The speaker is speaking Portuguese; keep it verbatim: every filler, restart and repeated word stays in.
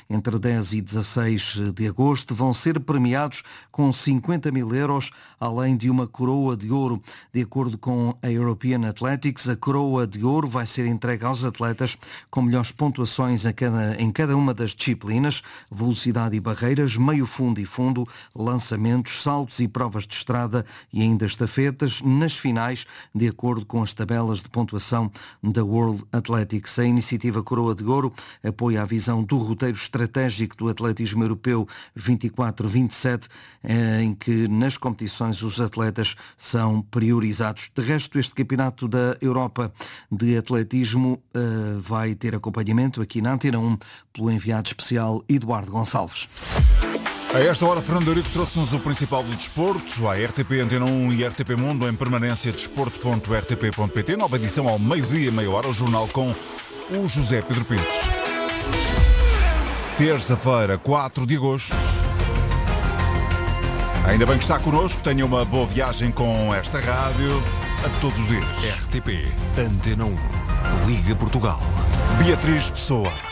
entre dez e dezasseis de agosto vão ser premiados com cinquenta mil euros, além de uma coroa de ouro. De acordo com a European Athletics, a coroa de ouro vai ser entregue aos atletas com melhores pontuações em cada, em cada uma das disciplinas: velocidade e barreiras, meio fundo e fundo, lançamentos, saltos e provas de estrada e ainda estafetas, nas finais, de acordo com as tabelas de pontuação da World Athletics. A iniciativa Coroa de Ouro apoia a visão do roteiro estratégico do atletismo europeu vinte e quatro vinte e sete, em que nas competições os atletas são priorizados. De resto, este campeonato da Europa de atletismo uh, vai ter acompanhamento aqui na Antena um pelo enviado especial Eduardo Gonçalves. A esta hora, Fernando Eurico trouxe-nos o principal do desporto. A R T P Antena um e R T P Mundo em permanência, desporto ponto r t p ponto p t. Nova edição ao meio-dia, meia hora, o jornal com o José Pedro Pinto. Terça-feira, quatro de agosto. Ainda bem que está connosco. Tenha uma boa viagem com esta rádio a todos os dias. R T P Antena um. Liga Portugal. Beatriz Pessoa.